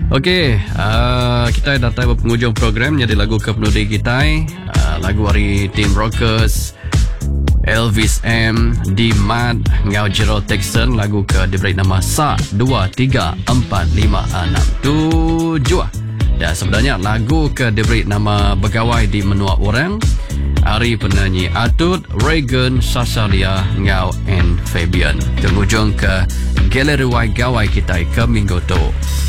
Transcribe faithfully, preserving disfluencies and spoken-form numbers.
Okey, uh, kita datang ke penghujung program. Jadi lagu ke penudi kita, uh, lagu dari Team Rockers, Elvis M, D-Mad, Ngau Jero Texan. Lagu ke diberi nama Sa dua tiga empat lima enam tujuh. Dan sebenarnya lagu ke diberi nama Begawai di Menua Orang. Hari penyanyi Atut, Reagan, Sasalia, Ngau and Fabian. Penghujung ke Galeri Gawai kita ke minggu tu.